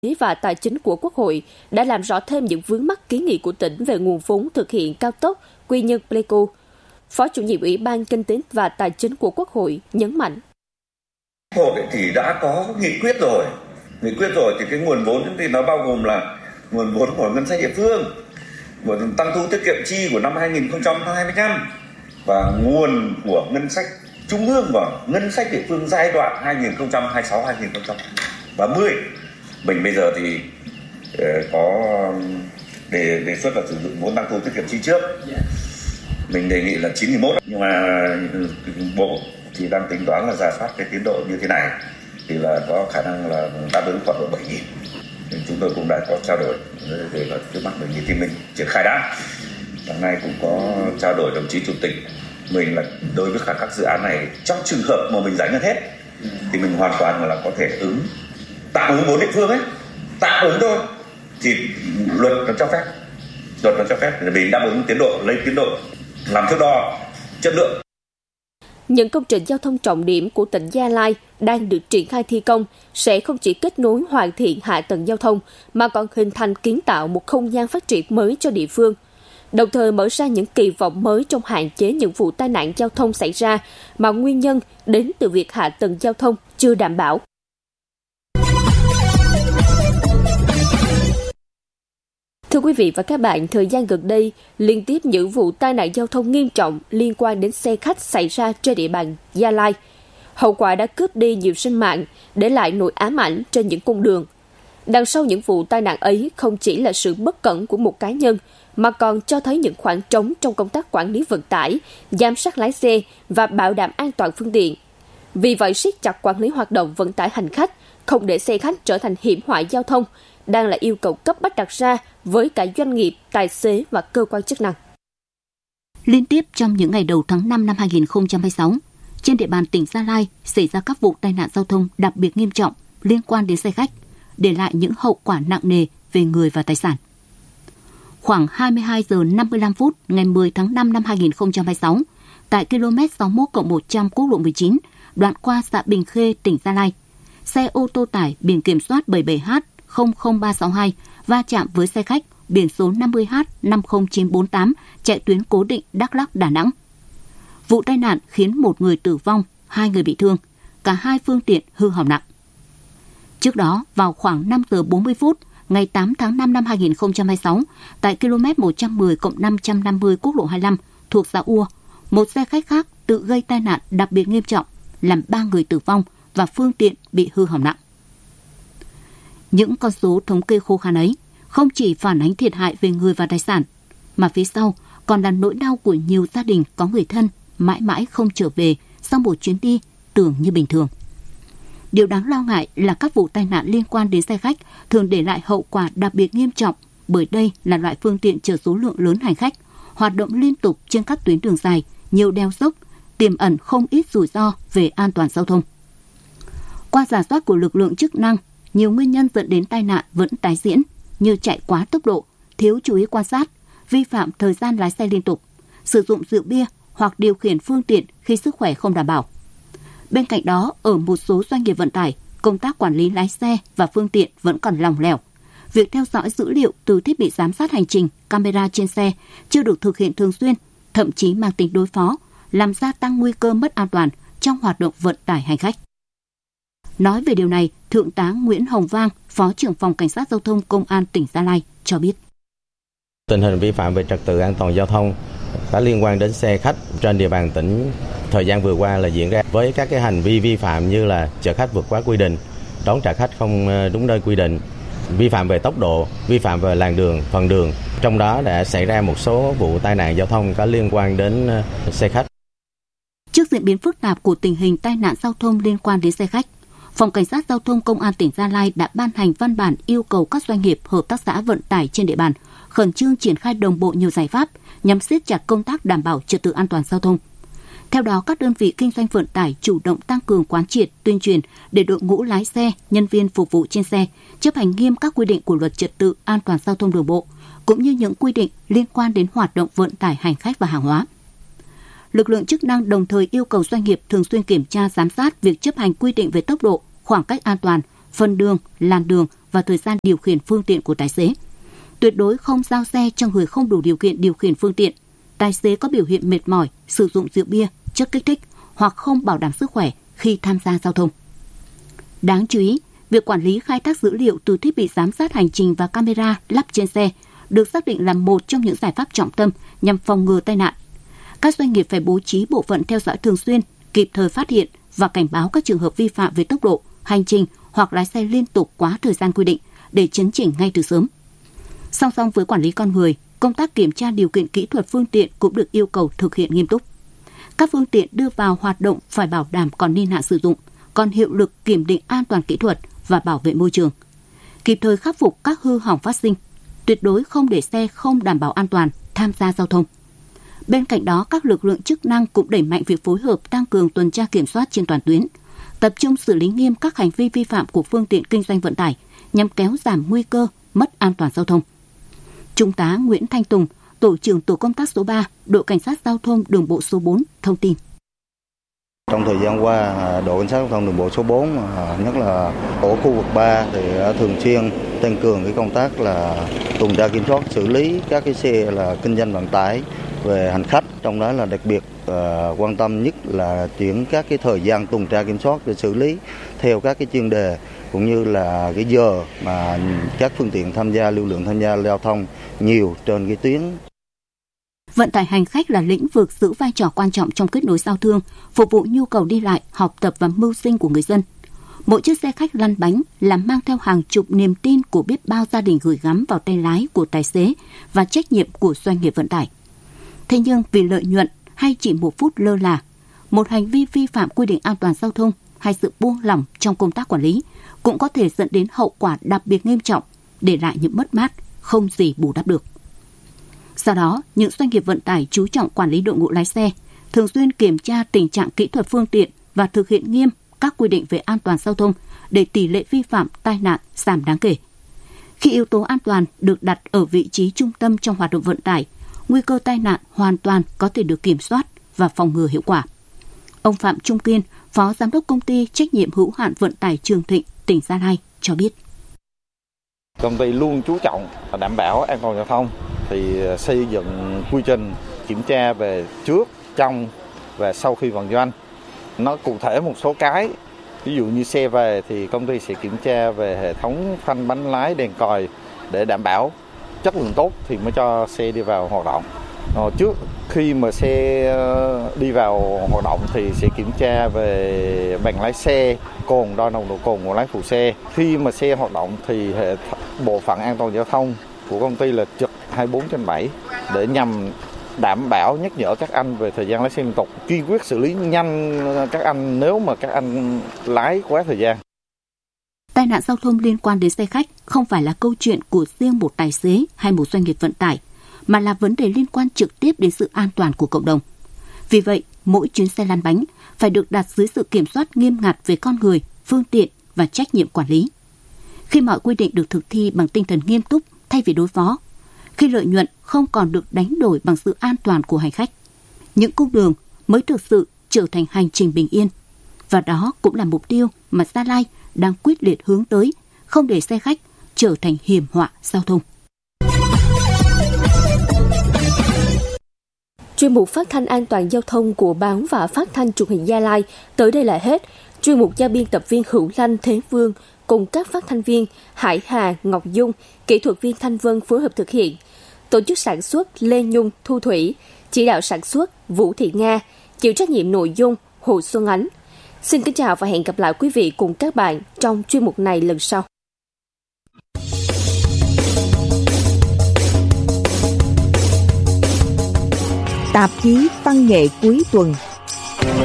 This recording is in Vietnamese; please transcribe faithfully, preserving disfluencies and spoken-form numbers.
và Tài chính của Quốc hội đã làm rõ thêm những vướng mắc kiến nghị của tỉnh về nguồn vốn thực hiện cao tốc Quy Nhơn - Pleiku. Phó chủ nhiệm Ủy ban Kinh tế và Tài chính của Quốc hội nhấn mạnh. Hội thì đã có nghị quyết rồi, nghị quyết rồi thì cái nguồn vốn thì nó bao gồm là nguồn vốn của ngân sách địa phương, nguồn tăng thu tiết kiệm chi của năm hai nghìn không trăm hai mươi lăm và nguồn của ngân sách trung ương và ngân sách địa phương giai đoạn hai nghìn không trăm hai mươi sáu đến hai nghìn không trăm ba mươi. Mình bây giờ thì có đề đề xuất là sử dụng vốn tăng thu tiết kiệm chi trước. Mình đề nghị là chín nghìn mốt, nhưng mà bộ thì đang tính toán là rà soát cái tiến độ như thế này thì là có khả năng là đáp ứng khoảng độ bảy nghìn. Chúng tôi cũng đã có trao đổi về là trước mắt bảy nghìn thì mình triển khai đã. Hôm nay cũng có trao đổi đồng chí chủ tịch mình là đối với cả các dự án này trong trường hợp mà mình giải ngân hết thì mình hoàn toàn là có thể ứng tạm ứng vốn địa phương ấy, tạm ứng thôi thì luật nó cho phép, luật nó cho phép để mình đáp ứng tiến độ, lấy tiến độ làm thước đo chất lượng. Những công trình giao thông trọng điểm của tỉnh Gia Lai đang được triển khai thi công sẽ không chỉ kết nối hoàn thiện hạ tầng giao thông mà còn hình thành kiến tạo một không gian phát triển mới cho địa phương, đồng thời mở ra những kỳ vọng mới trong hạn chế những vụ tai nạn giao thông xảy ra mà nguyên nhân đến từ việc hạ tầng giao thông chưa đảm bảo. Thưa quý vị và các bạn, thời gian gần đây, liên tiếp những vụ tai nạn giao thông nghiêm trọng liên quan đến xe khách xảy ra trên địa bàn Gia Lai. Hậu quả đã cướp đi nhiều sinh mạng, để lại nỗi ám ảnh trên những cung đường. Đằng sau những vụ tai nạn ấy không chỉ là sự bất cẩn của một cá nhân, mà còn cho thấy những khoảng trống trong công tác quản lý vận tải, giám sát lái xe và bảo đảm an toàn phương tiện. Vì vậy, siết chặt quản lý hoạt động vận tải hành khách, không để xe khách trở thành hiểm họa giao thông, đang là yêu cầu cấp bách đặt ra với cả doanh nghiệp, tài xế và cơ quan chức năng. Liên tiếp trong những ngày đầu tháng năm năm hai nghìn không trăm hai mươi sáu, trên địa bàn tỉnh Gia Lai xảy ra các vụ tai nạn giao thông đặc biệt nghiêm trọng liên quan đến xe khách, để lại những hậu quả nặng nề về người và tài sản. Khoảng hai mươi hai giờ năm mươi lăm phút ngày mười tháng năm năm hai nghìn không trăm hai mươi sáu, tại km sáu mươi mốt cộng một trăm quốc lộ mười chín, đoạn qua xã Bình Khê, tỉnh Gia Lai, xe ô tô tải biển kiểm soát bảy mươi bảy H không không ba sáu hai va chạm với xe khách biển số năm mươi H năm không chín bốn tám chạy tuyến cố định Đắk Lắk - Đà Nẵng. Vụ tai nạn khiến một người tử vong, hai người bị thương, cả hai phương tiện hư hỏng nặng. Trước đó, vào khoảng năm giờ bốn mươi phút ngày tám tháng năm năm hai nghìn không trăm hai mươi sáu, tại km một trăm mười cộng năm trăm năm mươi quốc lộ hai mươi lăm thuộc xã Ua, một xe khách khác tự gây tai nạn đặc biệt nghiêm trọng, làm ba người tử vong và phương tiện bị hư hỏng nặng. Những con số thống kê khô khan ấy không chỉ phản ánh thiệt hại về người và tài sản, mà phía sau còn là nỗi đau của nhiều gia đình có người thân mãi mãi không trở về sau một chuyến đi tưởng như bình thường. Điều đáng lo ngại là các vụ tai nạn liên quan đến xe khách thường để lại hậu quả đặc biệt nghiêm trọng, bởi đây là loại phương tiện chở số lượng lớn hành khách, hoạt động liên tục trên các tuyến đường dài, nhiều đèo dốc, tiềm ẩn không ít rủi ro về an toàn giao thông. Qua rà soát của lực lượng chức năng, nhiều nguyên nhân dẫn đến tai nạn vẫn tái diễn, như chạy quá tốc độ, thiếu chú ý quan sát, vi phạm thời gian lái xe liên tục, sử dụng rượu bia hoặc điều khiển phương tiện khi sức khỏe không đảm bảo. Bên cạnh đó, ở một số doanh nghiệp vận tải, công tác quản lý lái xe và phương tiện vẫn còn lỏng lẻo. Việc theo dõi dữ liệu từ thiết bị giám sát hành trình, camera trên xe chưa được thực hiện thường xuyên, thậm chí mang tính đối phó, làm gia tăng nguy cơ mất an toàn trong hoạt động vận tải hành khách. Nói về điều này, Thượng tá Nguyễn Hồng Vang, Phó trưởng phòng Cảnh sát Giao thông Công an tỉnh Gia Lai cho biết. Tình hình vi phạm về trật tự an toàn giao thông đã liên quan đến xe khách trên địa bàn tỉnh thời gian vừa qua là diễn ra với các cái hành vi vi phạm như là chở khách vượt quá quy định, đón trả khách không đúng nơi quy định, vi phạm về tốc độ, vi phạm về làn đường, phần đường. Trong đó đã xảy ra một số vụ tai nạn giao thông có liên quan đến xe khách. Trước diễn biến phức tạp của tình hình tai nạn giao thông liên quan đến xe khách, Phòng Cảnh sát Giao thông Công an tỉnh Gia Lai đã ban hành văn bản yêu cầu các doanh nghiệp, hợp tác xã vận tải trên địa bàn khẩn trương triển khai đồng bộ nhiều giải pháp nhằm siết chặt công tác đảm bảo trật tự an toàn giao thông. Theo đó, các đơn vị kinh doanh vận tải chủ động tăng cường quán triệt, tuyên truyền để đội ngũ lái xe, nhân viên phục vụ trên xe chấp hành nghiêm các quy định của Luật Trật tự an toàn giao thông đường bộ, cũng như những quy định liên quan đến hoạt động vận tải hành khách và hàng hóa. Lực lượng chức năng đồng thời yêu cầu doanh nghiệp thường xuyên kiểm tra, giám sát việc chấp hành quy định về tốc độ, khoảng cách an toàn, phân đường, làn đường và thời gian điều khiển phương tiện của tài xế. Tuyệt đối không giao xe cho người không đủ điều kiện điều khiển phương tiện. Tài xế có biểu hiện mệt mỏi, sử dụng rượu bia, chất kích thích hoặc không bảo đảm sức khỏe khi tham gia giao thông. Đáng chú ý, việc quản lý khai thác dữ liệu từ thiết bị giám sát hành trình và camera lắp trên xe được xác định là một trong những giải pháp trọng tâm nhằm phòng ngừa tai nạn. Các doanh nghiệp phải bố trí bộ phận theo dõi thường xuyên, kịp thời phát hiện và cảnh báo các trường hợp vi phạm về tốc độ, hành trình hoặc lái xe liên tục quá thời gian quy định để chấn chỉnh ngay từ sớm. Song song với quản lý con người, công tác kiểm tra điều kiện kỹ thuật phương tiện cũng được yêu cầu thực hiện nghiêm túc. Các phương tiện đưa vào hoạt động phải bảo đảm còn niên hạn sử dụng, còn hiệu lực kiểm định an toàn kỹ thuật và bảo vệ môi trường. Kịp thời khắc phục các hư hỏng phát sinh, tuyệt đối không để xe không đảm bảo an toàn tham gia giao thông. Bên cạnh đó, các lực lượng chức năng cũng đẩy mạnh việc phối hợp tăng cường tuần tra kiểm soát trên toàn tuyến, tập trung xử lý nghiêm các hành vi vi phạm của phương tiện kinh doanh vận tải nhằm kéo giảm nguy cơ mất an toàn giao thông. Trung tá Nguyễn Thanh Tùng, Tổ trưởng Tổ công tác số ba, Đội Cảnh sát Giao thông Đường bộ số bốn thông tin. Trong thời gian qua, đội cảnh sát giao thông đường bộ số bốn, nhất là tổ khu vực ba thì đã thường xuyên tăng cường cái công tác là tuần tra kiểm soát, xử lý các cái xe là kinh doanh vận tải về hành khách, trong đó là đặc biệt uh, quan tâm nhất là chuyển các cái thời gian tuần tra kiểm soát để xử lý theo các cái chuyên đề cũng như là cái giờ mà các phương tiện tham gia lưu lượng tham gia giao thông nhiều trên cái tuyến. Vận tải hành khách là lĩnh vực giữ vai trò quan trọng trong kết nối giao thương, phục vụ nhu cầu đi lại, học tập và mưu sinh của người dân. Mỗi chiếc xe khách lăn bánh là mang theo hàng chục niềm tin của biết bao gia đình gửi gắm vào tay lái của tài xế và trách nhiệm của doanh nghiệp vận tải. Thế nhưng vì lợi nhuận hay chỉ một phút lơ là, một hành vi vi phạm quy định an toàn giao thông hay sự buông lỏng trong công tác quản lý cũng có thể dẫn đến hậu quả đặc biệt nghiêm trọng, để lại những mất mát không gì bù đắp được. Do đó, những doanh nghiệp vận tải chú trọng quản lý đội ngũ lái xe, thường xuyên kiểm tra tình trạng kỹ thuật phương tiện và thực hiện nghiêm các quy định về an toàn giao thông để tỷ lệ vi phạm tai nạn giảm đáng kể. Khi yếu tố an toàn được đặt ở vị trí trung tâm trong hoạt động vận tải, nguy cơ tai nạn hoàn toàn có thể được kiểm soát và phòng ngừa hiệu quả. Ông Phạm Trung Kiên, Phó Giám đốc Công ty Trách nhiệm hữu hạn Vận tải Trường Thịnh, tỉnh Gia Lai cho biết. Công ty luôn chú trọng đảm bảo an toàn giao thông, thì xây dựng quy trình kiểm tra về trước, trong và sau khi vận doanh. Nó cụ thể một số cái, ví dụ như xe về thì công ty sẽ kiểm tra về hệ thống phanh bánh lái, đèn còi để đảm bảo chất lượng tốt thì mới cho xe đi vào hoạt động. Rồi trước khi mà xe đi vào hoạt động thì sẽ kiểm tra về bằng lái xe, cồn, đo nồng độ cồn của lái phụ xe. Khi mà xe hoạt động thì hệ bộ phận an toàn giao thông của công ty là trực hai mươi bốn trên bảy để nhằm đảm bảo nhắc nhở các anh về thời gian lái xe liên tục, kiên quyết xử lý nhanh các anh nếu mà các anh lái quá thời gian. Tai nạn giao thông liên quan đến xe khách không phải là câu chuyện của riêng một tài xế hay một doanh nghiệp vận tải, mà là vấn đề liên quan trực tiếp đến sự an toàn của cộng đồng. Vì vậy, mỗi chuyến xe lăn bánh phải được đặt dưới sự kiểm soát nghiêm ngặt về con người, phương tiện và trách nhiệm quản lý. Khi mọi quy định được thực thi bằng tinh thần nghiêm túc thay vì đối phó, khi lợi nhuận không còn được đánh đổi bằng sự an toàn của hành khách, những cung đường mới thực sự trở thành hành trình bình yên. Và đó cũng là mục tiêu mà Gia Lai đang quyết liệt hướng tới, không để xe khách trở thành hiểm họa giao thông. Chuyên mục phát thanh an toàn giao thông của Báo và Phát thanh Truyền hình Gia Lai tới đây là hết. Chuyên mục do biên tập viên Hữu Lanh, Thế Vương cùng các phát thanh viên Hải Hà, Ngọc Dung, kỹ thuật viên Thanh Vân phối hợp thực hiện. Tổ chức sản xuất Lê Nhung, Thu Thủy, chỉ đạo sản xuất Vũ Thị Nga, chịu trách nhiệm nội dung Hồ Xuân Ánh. Xin kính chào và hẹn gặp lại quý vị cùng các bạn trong chuyên mục này lần sau. Tạp chí văn nghệ cuối tuần.